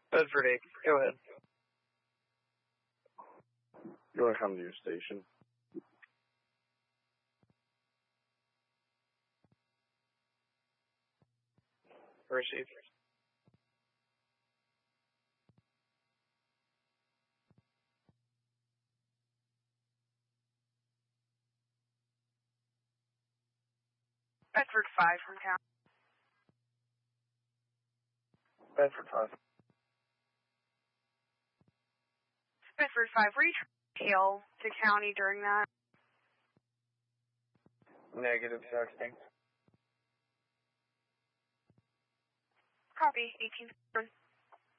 Bedford 8, go ahead. You want to come to your station? Receive. Bedford 5 from town. Bedford 5. Bedford 5, were you trying to hail to county during that? Negative texting. Copy, 18.